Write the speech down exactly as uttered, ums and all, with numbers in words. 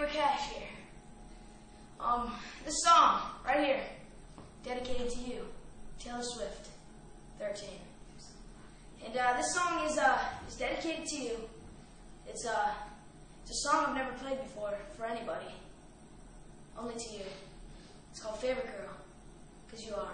Beaver Cash here. Um, this song, right here, dedicated to you, Taylor Swift, thirteen. And uh, this song is uh, is dedicated to you. It's, uh, it's a song I've never played before for anybody, only to you. It's called Favorite Girl, because you are.